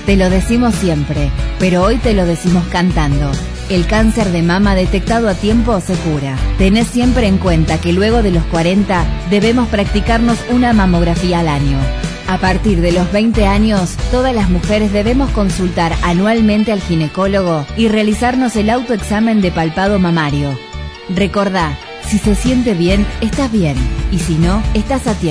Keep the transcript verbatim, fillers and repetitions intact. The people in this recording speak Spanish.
Te lo decimos siempre, pero hoy te lo decimos cantando. El cáncer de mama detectado a tiempo se cura. Tenés siempre en cuenta que luego de los cuarenta debemos practicarnos una mamografía al año. A partir de los veinte años, todas las mujeres debemos consultar anualmente al ginecólogo y realizarnos el autoexamen de palpado mamario. Recordá, si se siente bien, estás bien, y si no, estás a tiempo.